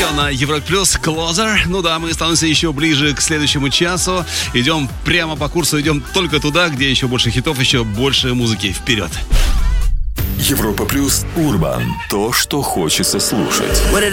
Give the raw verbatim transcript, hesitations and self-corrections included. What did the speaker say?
Радио на Европа Плюс, Closer. Ну да, мы становимся еще ближе к следующему часу. Идем прямо по курсу, идем только туда, где еще больше хитов, еще больше музыки. Вперед! Европа Плюс Урбан. То, что хочется слушать.